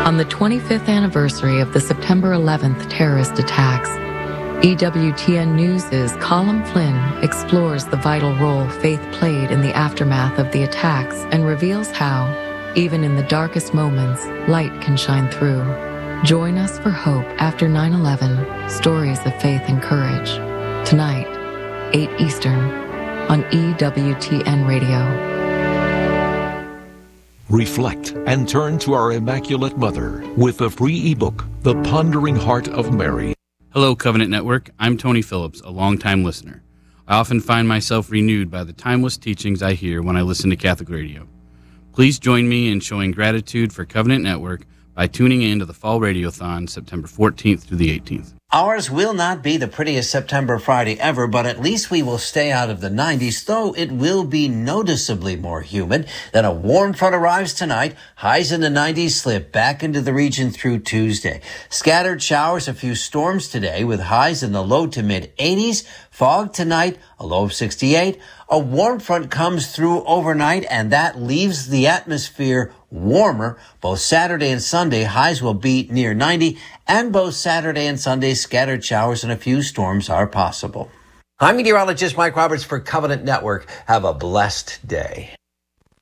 On the 25th anniversary of the September 11th terrorist attacks, EWTN News' Colin Flynn explores the vital role faith played in the aftermath of the attacks and reveals how, even in the darkest moments, light can shine through. Join us for Hope After 9/11, Stories of Faith and Courage. Tonight, 8 Eastern, on EWTN Radio. Reflect and turn to our Immaculate Mother with the free ebook, The Pondering Heart of Mary. Hello, Covenant Network. I'm Tony Phillips, a longtime listener. I often find myself renewed by the timeless teachings I hear when I listen to Catholic radio. Please join me in showing gratitude for Covenant Network by tuning in to the Fall Radiothon September 14th through the 18th. Ours will not be the prettiest September Friday ever, but at least we will stay out of the 90s, though it will be noticeably more humid. Then a warm front arrives tonight. Highs in the 90s slip back into the region through Tuesday. Scattered showers, a few storms today with highs in the low to mid 80s. Fog tonight, a low of 68. A warm front comes through overnight, and that leaves the atmosphere warmer. Both Saturday and Sunday, highs will be near 90, and both Saturday and Sunday, scattered showers and a few storms are possible. I'm meteorologist Mike Roberts for Covenant Network. Have a blessed day.